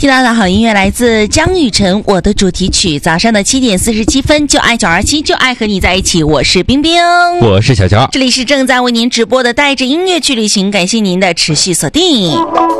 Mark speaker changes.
Speaker 1: 听到的好音乐来自江雨晨，我的主题曲。早上的7点47分，就爱927，就爱和你在一起。我是冰冰，
Speaker 2: 我是小乔，
Speaker 1: 这里是正在为您直播的带着音乐去旅行，感谢您的持续锁定。